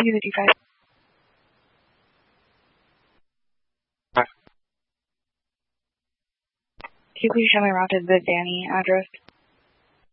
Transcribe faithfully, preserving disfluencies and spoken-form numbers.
two fifty-five. Can you please show my route to the Danny address?